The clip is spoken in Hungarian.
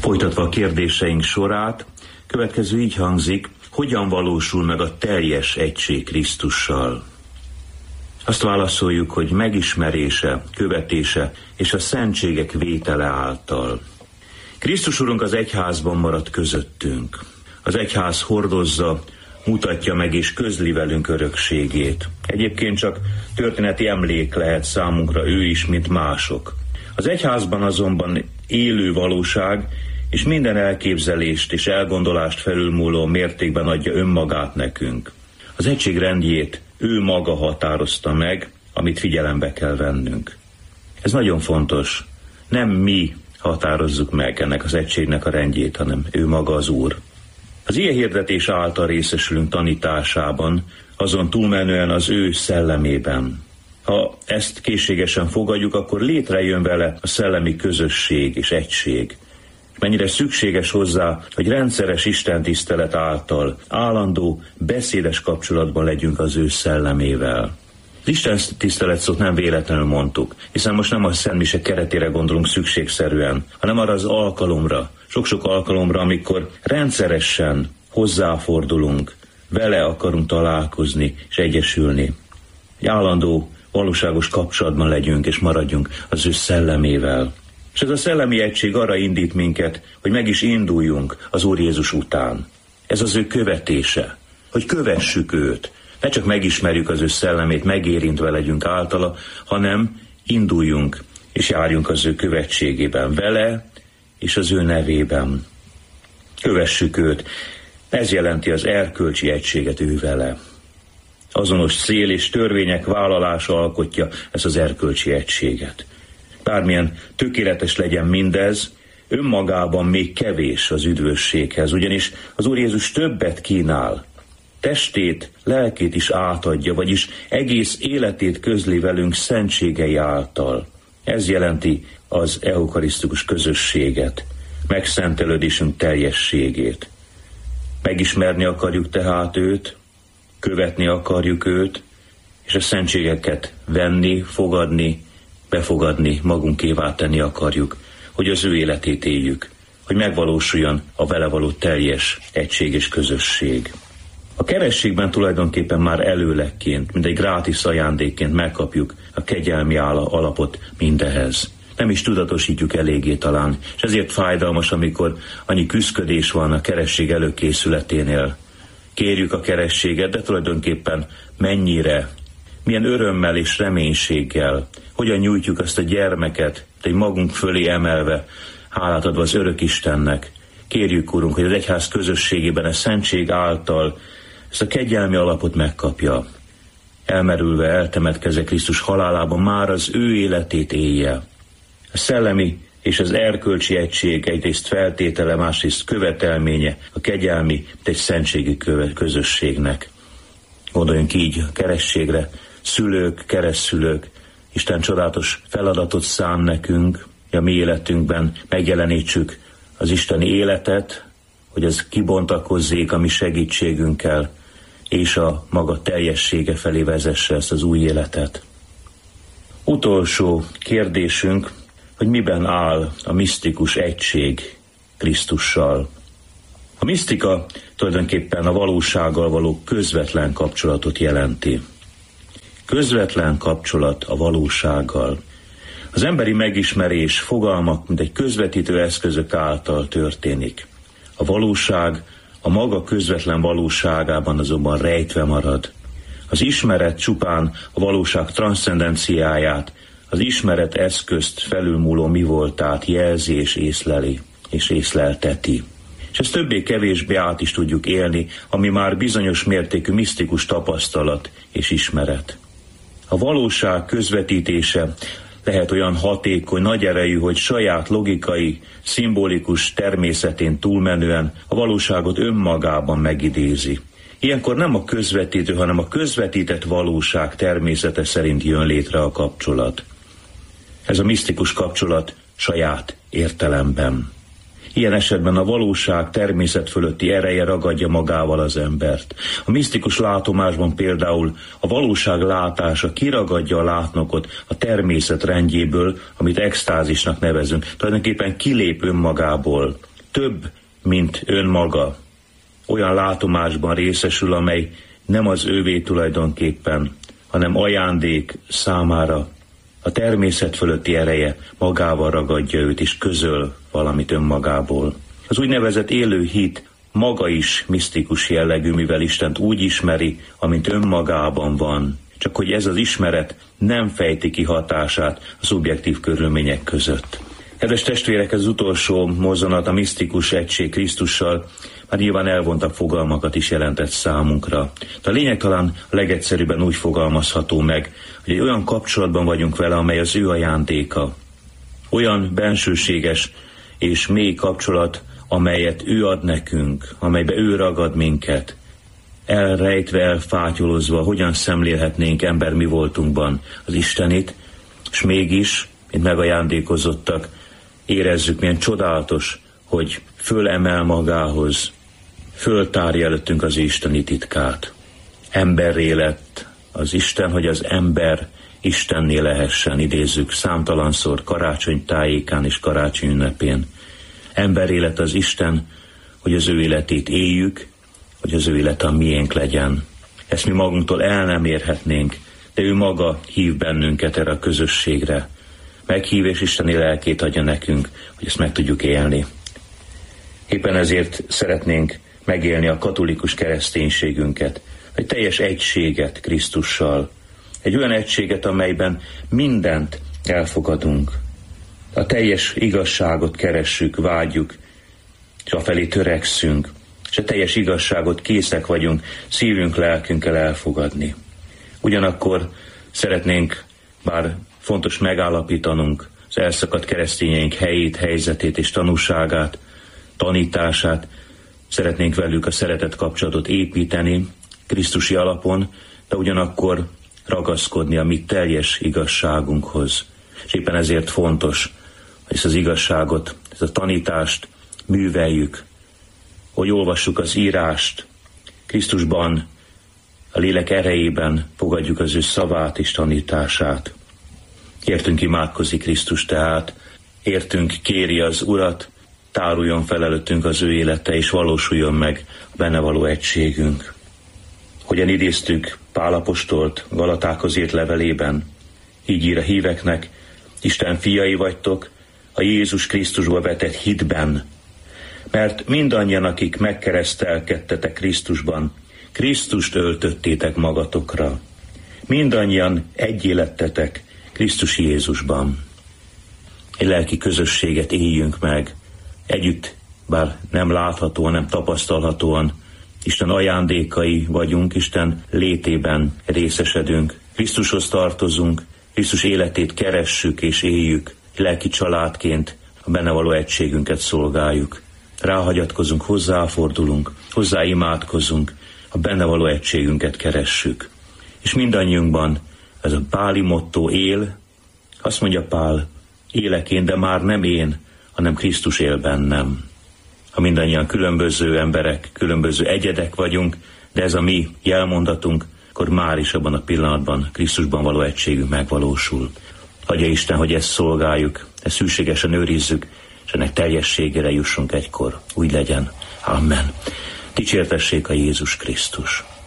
Folytatva a kérdéseink sorát, következő így hangzik: hogyan valósul meg a teljes egység Krisztussal? Azt válaszoljuk, hogy megismerése, követése és a szentségek vétele által. Krisztus Urunk az egyházban maradt közöttünk. Az egyház hordozza, mutatja meg és közli velünk örökségét. Egyébként csak történeti emlék lehet számunkra ő is, mint mások. Az egyházban azonban élő valóság, és minden elképzelést és elgondolást felülmúló mértékben adja önmagát nekünk. Az egység rendjét ő maga határozta meg, amit figyelembe kell vennünk. Ez nagyon fontos. Nem mi határozzuk meg ennek az egységnek a rendjét, hanem ő maga az Úr. Az ilyen hirdetés által részesülünk tanításában, azon túlmenően az ő szellemében. Ha ezt készségesen fogadjuk, akkor létrejön vele a szellemi közösség és egység. Mennyire szükséges hozzá, hogy rendszeres istentisztelet által állandó, beszédes kapcsolatban legyünk az ő szellemével. Az istentisztelet szót nem véletlenül mondtuk, hiszen most nem a szentmise keretére gondolunk szükségszerűen, hanem arra az alkalomra, sok-sok alkalomra, amikor rendszeresen hozzáfordulunk, vele akarunk találkozni és egyesülni. Egy állandó, valóságos kapcsolatban legyünk és maradjunk az ő szellemével. És ez a szellemi egység arra indít minket, hogy meg is induljunk az Úr Jézus után. Ez az ő követése, hogy kövessük őt. Ne csak megismerjük az ő szellemét, megérintve legyünk általa, hanem induljunk és járjunk az ő követségében vele és az ő nevében. Kövessük őt. Ez jelenti az erkölcsi egységet ő vele. Azonos cél és törvények vállalása alkotja ezt az erkölcsi egységet. Bármilyen tökéletes legyen mindez, önmagában még kevés az üdvösséghez, ugyanis az Úr Jézus többet kínál. Testét, lelkét is átadja, vagyis egész életét közli velünk szentségei által. Ez jelenti az eukarisztikus közösséget, megszentelődésünk teljességét. Megismerni akarjuk tehát őt, követni akarjuk őt, és a szentségeket venni, fogadni, befogadni, magunkévá tenni akarjuk, hogy az ő életét éljük, hogy megvalósuljon a vele való teljes egység és közösség. A kerességben tulajdonképpen már előlegként, mint egy grátis ajándékként megkapjuk a kegyelmi alapot mindehez. Nem is tudatosítjuk eléggé talán, és ezért fájdalmas, amikor annyi küszködés van a keresség előkészületénél. Kérjük a kerességet, de tulajdonképpen mennyire, milyen örömmel és reménységgel, hogyan nyújtjuk azt a gyermeket, egy magunk fölé emelve, hálát adva az örök Istennek. Kérjük, Urunk, hogy az egyház közösségében a szentség által ezt a kegyelmi alapot megkapja. Elmerülve, eltemetkezve Krisztus halálában már az ő életét élje. A szellemi és az erkölcsi egység egyrészt feltétele, másrészt követelménye a kegyelmi, egy szentségi közösségnek. Gondoljunk így a kerességre, szülők, keresztszülők, Isten csodálatos feladatot szán nekünk, hogy a mi életünkben megjelenítsük az isteni életet, hogy ez kibontakozzék a mi segítségünkkel, és a maga teljessége felé vezesse ezt az új életet. Utolsó kérdésünk, hogy miben áll a misztikus egység Krisztussal. A misztika tulajdonképpen a valósággal való közvetlen kapcsolatot jelenti. Közvetlen kapcsolat a valósággal. Az emberi megismerés fogalmak, mint egy közvetítő eszközök által történik. A valóság a maga közvetlen valóságában azonban rejtve marad. Az ismeret csupán a valóság transzcendenciáját, az ismeret eszközt felülmúló mi voltát jelzi és észleli, és észlelteti. És ezt többé-kevésbé át is tudjuk élni, ami már bizonyos mértékű misztikus tapasztalat és ismeret. A valóság közvetítése lehet olyan hatékony, nagy erejű, hogy saját logikai, szimbolikus természetén túlmenően a valóságot önmagában megidézi. Ilyenkor nem a közvetítő, hanem a közvetített valóság természete szerint jön létre a kapcsolat. Ez a misztikus kapcsolat saját értelemben. Ilyen esetben a valóság természet fölötti ereje ragadja magával az embert. A misztikus látomásban például a valóság látása kiragadja a látnokot a természet rendjéből, amit extázisnak nevezünk. Tulajdonképpen kilép önmagából, több, mint önmaga. Olyan látomásban részesül, amely nem az ővé tulajdonképpen, hanem ajándék számára. A természet fölötti ereje magával ragadja őt, és közöl valamit önmagából. Az úgynevezett élő hit maga is misztikus jellegű, mivel Istent úgy ismeri, amint önmagában van. Csak hogy ez az ismeret nem fejti ki hatását a szubjektív körülmények között. Kedves testvérek, ez az utolsó mozzanat, a misztikus egység Krisztussal már nyilván elvontabb fogalmakat is jelentett számunkra. De a lényeg talán a legegyszerűbben úgy fogalmazható meg, hogy egy olyan kapcsolatban vagyunk vele, amely az ő ajándéka. Olyan bensőséges és mély kapcsolat, amelyet ő ad nekünk, amelybe ő ragad minket. Elrejtve, elfátyolozva, hogyan szemlélhetnénk ember mi voltunkban az Istenit, és mégis, mint megajándékozottak, érezzük, milyen csodálatos, hogy fölemel magához, föltárja előttünk az isteni titkát. Emberré lett az Isten, hogy az ember Istenné lehessen, idézzük számtalanszor karácsony tájékán és karácsony ünnepén. Emberré lett az Isten, hogy az ő életét éljük, hogy az ő élete a miénk legyen. Ezt mi magunktól el nem érhetnénk, de ő maga hív bennünket erre a közösségre. Meghív és isteni lelkét adja nekünk, hogy ezt meg tudjuk élni. Éppen ezért szeretnénk megélni a katolikus kereszténységünket, egy teljes egységet Krisztussal. Egy olyan egységet, amelyben mindent elfogadunk. A teljes igazságot keressük, vágyjuk, és afelé törekszünk, és a teljes igazságot készek vagyunk szívünk, lelkünkkel elfogadni. Ugyanakkor szeretnénk, bár fontos megállapítanunk az elszakadt keresztényeink helyét, helyzetét és tanúságát, tanítását, szeretnénk velük a szeretet kapcsolatot építeni krisztusi alapon, de ugyanakkor ragaszkodni a mi teljes igazságunkhoz. És éppen ezért fontos, hogy ezt az igazságot, ezt a tanítást műveljük, hogy olvassuk az írást, Krisztusban, a lélek erejében fogadjuk az ő szavát és tanítását. Értünk imádkozik Krisztus tehát, értünk kéri az Urat, táruljon fel előttünk az ő élete, és valósuljon meg a benne való egységünk. Hogyan idéztük Pál apostolt Galatákhoz írt levelében, így ír a híveknek, Isten fiai vagytok, a Jézus Krisztusba vetett hitben, mert mindannyian, akik megkeresztelkedtetek Krisztusban, Krisztust öltöttétek magatokra. Mindannyian egyé lettetek Krisztus Jézusban. Egy lelki közösséget éljünk meg, együtt, bár nem láthatóan, nem tapasztalhatóan, Isten ajándékai vagyunk, Isten létében részesedünk, Krisztushoz tartozunk, Krisztus életét keressük és éljük, lelki családként a benne való egységünket szolgáljuk. Ráhagyatkozunk, hozzáfordulunk, hozzá imádkozunk, a benne való egységünket keressük. És mindannyiunkban ez a páli motto él, azt mondja Pál, élek én, de már nem én, hanem Krisztus él bennem. Ha mindannyian különböző emberek, különböző egyedek vagyunk, de ez a mi jelmondatunk, akkor már is abban a pillanatban Krisztusban való egységünk megvalósul. Adja Isten, hogy ezt szolgáljuk, ezt szükségesen őrizzük, és ennek teljességére jussunk egykor. Úgy legyen. Amen. Dicsértessék a Jézus Krisztus.